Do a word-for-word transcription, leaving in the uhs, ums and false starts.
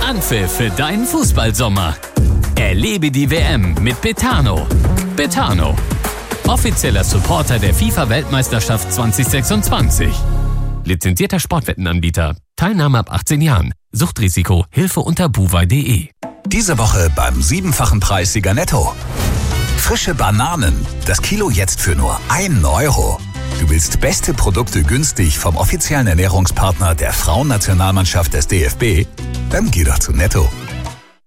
Anpfiff für deinen Fußballsommer. Erlebe die W M mit Betano. Betano, offizieller Supporter der FIFA-Weltmeisterschaft zwanzig sechsundzwanzig. Lizenzierter Sportwettenanbieter. Teilnahme ab achtzehn Jahren. Suchtrisiko. Hilfe unter buwei punkt de. Diese Woche beim siebenfachen Preissieger Netto. Frische Bananen. Das Kilo jetzt für nur einen Euro. Du willst beste Produkte günstig vom offiziellen Ernährungspartner der Frauennationalmannschaft des D F B? Dann geh doch zu Netto.